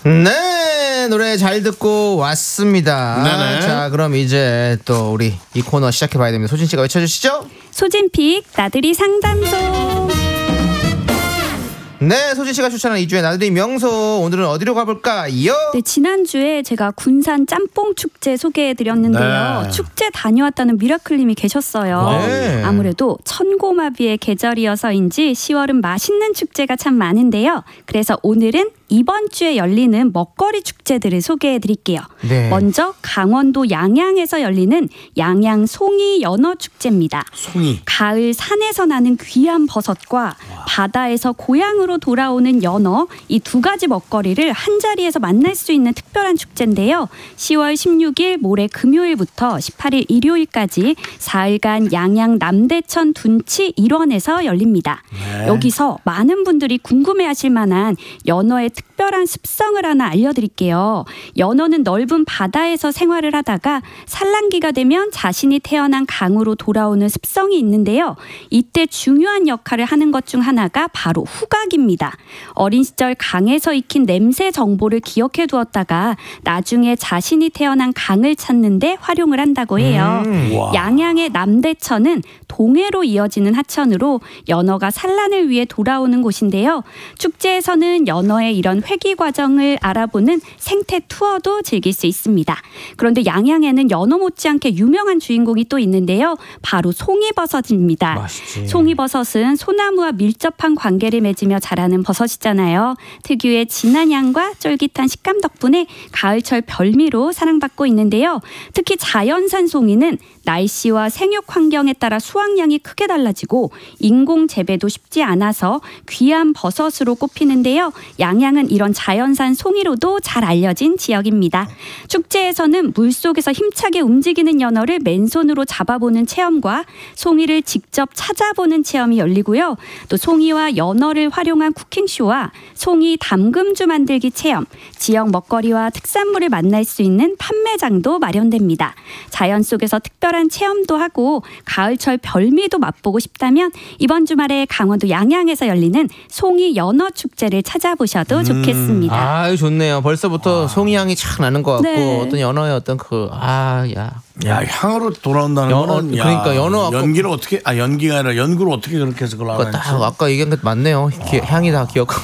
네, 노래 잘 듣고 왔습니다. 네네. 자, 그럼 이제 또 우리 이 코너 시작해봐야 됩니다. 소진 씨가 외쳐주시죠. 소진픽 나들이 상담소. 네, 소진 씨가 추천한 2주의 나들이 명소. 오늘은 어디로 가볼까요? 네, 지난주에 제가 군산 짬뽕 축제 소개해드렸는데요. 네. 축제 다녀왔다는 미라클님이 계셨어요. 네. 아무래도 천고마비의 계절이어서인지 10월은 맛있는 축제가 참 많은데요. 그래서 오늘은 이번 주에 열리는 먹거리 축제들을 소개해드릴게요. 네. 먼저 강원도 양양에서 열리는 양양 송이 연어 축제입니다. 송이. 가을 산에서 나는 귀한 버섯과 바다에서 고향으로 돌아오는 연어, 이 두 가지 먹거리를 한 자리에서 만날 수 있는 특별한 축제인데요. 10월 16일 모레 금요일부터 18일 일요일까지 4일간 양양 남대천 둔치 일원에서 열립니다. 네. 여기서 많은 분들이 궁금해하실 만한 연어의 특별한 습성을 하나 알려드릴게요. 연어는 넓은 바다에서 생활을 하다가 산란기가 되면 자신이 태어난 강으로 돌아오는 습성이 있는데요. 이때 중요한 역할을 하는 것 중 하나가 바로 후각입니다. 어린 시절 강에서 익힌 냄새 정보를 기억해 두었다가 나중에 자신이 태어난 강을 찾는데 활용을 한다고 해요. 와. 양양의 남대천은 동해로 이어지는 하천으로 연어가 산란을 위해 돌아오는 곳인데요. 축제에서는 연어의 이런 회귀 과정을 알아보는 생태 투어도 즐길 수 있습니다. 그런데 양양에는 연어 못지않게 유명한 주인공이 또 있는데요. 바로 송이버섯입니다. 맛있지. 송이버섯은 소나무와 밀접한 관계를 맺으며 자라는 버섯이잖아요. 특유의 진한 향과 쫄깃한 식감 덕분에 가을철 별미로 사랑받고 있는데요. 특히 자연산 송이는 날씨와 생육 환경에 따라 수확량이 크게 달라지고 인공 재배도 쉽지 않아서 귀한 버섯으로 꼽히는데요. 양양은 이런 자연산 송이로도 잘 알려진 지역입니다. 축제에서는 물속에서 힘차게 움직이는 연어를 맨손으로 잡아보는 체험과 송이를 직접 찾아보는 체험이 열리고요. 또 송이와 연어를 활용한 쿠킹쇼와 송이 담금주 만들기 체험, 지역 먹거리와 특산물을 만날 수 있는 판매장도 마련됩니다. 자연 속에서 특별한 체험도 하고 가을철 별미도 맛보고 싶다면 이번 주말에 강원도 양양에서 열리는 송이 연어 축제를 찾아보셔도 좋겠습니다. 아, 좋네요. 벌써부터 송이향이 착 나는 것 같고 네. 어떤 연어의 어떤 야, 향으로 돌아온다는 연어, 거는 야, 그러니까 연어 아까 연기를 어떻게 연기가 아니라 연구를 어떻게 그렇게 해서 그걸 그러니까 알아냈지? 딱 아까 얘기한 게 맞네요. 향이 다 기억하고.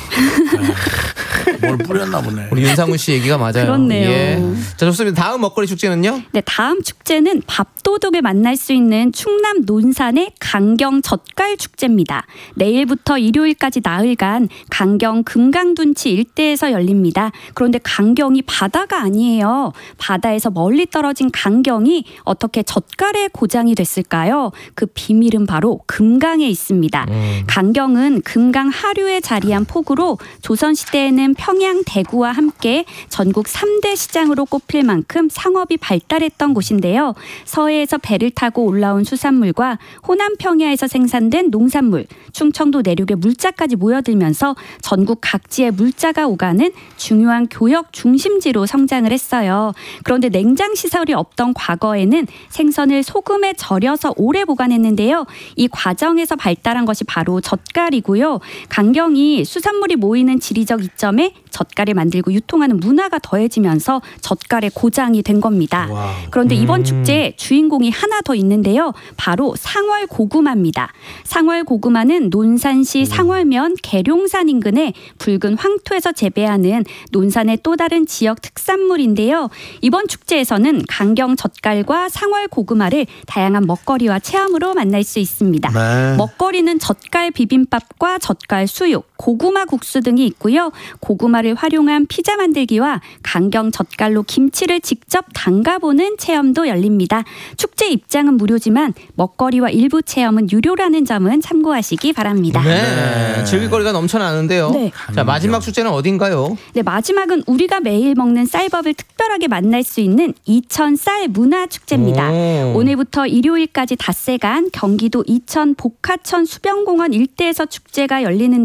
뭘 뿌렸나 보네. 우리 윤상훈 씨 얘기가 맞아요. 그렇네요. 예. 자, 좋습니다. 다음 먹거리 축제는요? 네, 다음 축제는 밥도둑을 만날 수 있는 충남 논산의 강경 젓갈 축제입니다. 내일부터 일요일까지 나흘간 강경 금강둔치 일대에서 열립니다. 그런데 강경이 바다가 아니에요. 바다에서 멀리 떨어진 강경이 어떻게 젓갈의 고장이 됐을까요? 그 비밀은 바로 금강에 있습니다. 강경은 금강 하류에 자리한 포구로 조선시대에는 평양, 대구와 함께 전국 3대 시장으로 꼽힐 만큼 상업이 발달했던 곳인데요. 서해에서 배를 타고 올라온 수산물과 호남 평야에서 생산된 농산물, 충청도 내륙의 물자까지 모여들면서 전국 각지의 물자가 오가는 중요한 교역 중심지로 성장을 했어요. 그런데 냉장 시설이 없던 과거에는 생선을 소금에 절여서 오래 보관했는데요. 이 과정에서 발달한 것이 바로 젓갈이고요. 강경이 수산물이 모이는 지리적 이점에 젓갈을 만들고 유통하는 문화가 더해지면서 젓갈의 고장이 된 겁니다. 그런데 이번 축제에 주인공이 하나 더 있는데요. 바로 상월 고구마입니다. 상월 고구마는 논산시 상월면 계룡산 인근의 붉은 황토에서 재배하는 논산의 또 다른 지역 특산물인데요. 이번 축제에서는 강경 젓갈과 상월 고구마를 다양한 먹거리와 체험으로 만날 수 있습니다. 네. 먹거리는 젓갈 비빔밥과 젓갈 수육, 고구마 국수 등이 있고요. 고구마를 활용한 피자 만들기와 강경 젓갈로 김치를 직접 담가보는 체험도 열립니다. 축제 입장은 무료지만 먹거리와 일부 체험은 유료라는 점은 참고하시기 바랍니다. 네. 즐길 거리가 넘쳐나는데요. 네. 자, 마지막 축제는 어딘가요? 네, 마지막은 우리가 매일 먹는 쌀밥을 특별하게 만날 수 있는 이천 쌀 문화 축제입니다. 오늘부터 일요일까지 닷새간 경기도 이천 복하천 수변공원 일대에서 축제가 열리는데요.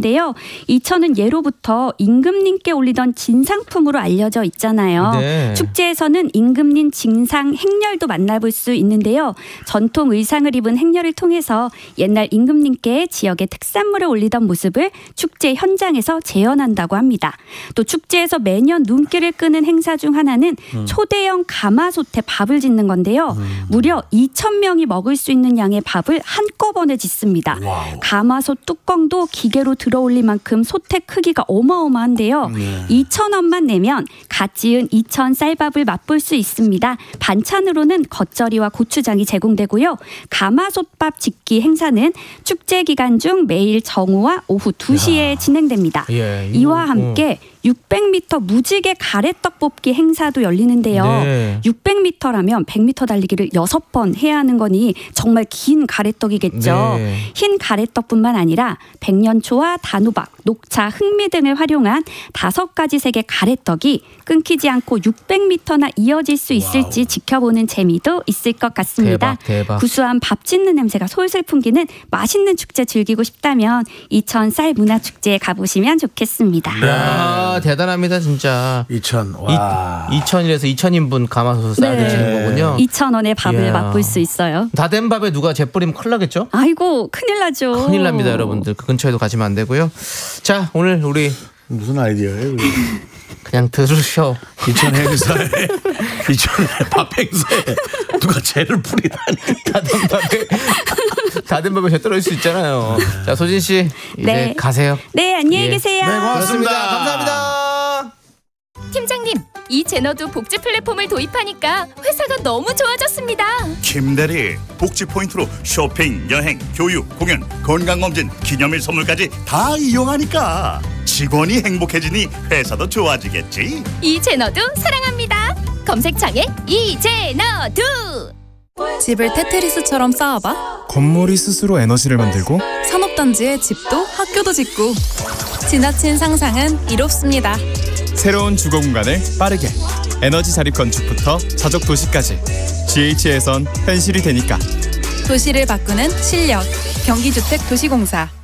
이천은 예로부터 임금님께 올리던 진상품으로 알려져 있잖아요. 네. 축제에서는 임금님 진상 행렬도 만나볼 수 있는데요. 전통 의상을 입은 행렬을 통해서 옛날 임금님께 지역의 특산물을 올리던 모습을 축제 현장에서 재현한다고 합니다. 또 축제에서 매년 눈길을 끄는 행사 중 하나는 초대형 가마솥에 밥을 짓는 건데요. 무려 2,000명이 먹을 수 있는 양의 밥을 한꺼번에 짓습니다. 와우. 가마솥 뚜껑도 기계로 들어올릴 만큼 솥의 크기가 어마어마한데요. 2,000원만 내면 갓 지은 이천 쌀밥을 맛볼 수 있습니다. 반찬으로는 겉절이와 고추장이 제공되고요. 가마솥밥 짓기 행사는 축제 기간 중 매일 정오와 오후 2시에 진행됩니다. 예, 이와 함께 600m 무지개 가래떡 뽑기 행사도 열리는데요. 네. 600m라면 100m 달리기를 6번 해야 하는 거니 정말 긴 가래떡이겠죠. 네. 흰 가래떡뿐만 아니라 백년초와 단호박, 녹차, 흑미 등을 활용한 5가지 색의 가래떡이 끊기지 않고 600m나 이어질 수 있을지 지켜보는 재미도 있을 것 같습니다. 대박. 구수한 밥 짓는 냄새가 솔솔 풍기는 맛있는 축제 즐기고 싶다면 이천 쌀 문화축제에 가보시면 좋겠습니다. 야, 대단합니다 진짜. 이천. 와. 2,000일에서 2,000인분 가마솥 쌀 네. 드시는 거군요. 2,000원의 밥을 이야. 맛볼 수 있어요. 다 된 밥에 누가 재 뿌리면 큰일 나겠죠? 아이고 큰일 나죠. 큰일 납니다 여러분들. 그 근처에도 가시면 안 되고요. 자, 오늘 우리 무슨 아이디어예요? 그냥 들으셔. 이천 행사에 이천 밥 행사에 누가 재를 뿌리다니. 다 된 밥에 재 떨어질 수 있잖아요. 자, 소진 씨 이제 네. 가세요. 네, 안녕히 예. 계세요. 네, 고맙습니다. 감사합니다. 팀장님, 이 제너도 복지 플랫폼을 도입하니까 회사가 너무 좋아졌습니다. 김대리, 복지 포인트로 쇼핑, 여행, 교육, 공연, 건강검진, 기념일 선물까지 다 이용하니까 직원이 행복해지니 회사도 좋아지겠지. 이 제너도 사랑합니다. 검색창에 이 제너도. 집을 테트리스처럼 쌓아봐. 건물이 스스로 에너지를 만들고 산업단지에 집도 학교도 짓고. 지나친 상상은 이롭습니다. 새로운 주거 공간을 빠르게 에너지 자립 건축부터 자족 도시까지 GH에선 현실이 되니까. 도시를 바꾸는 실력. 경기주택도시공사.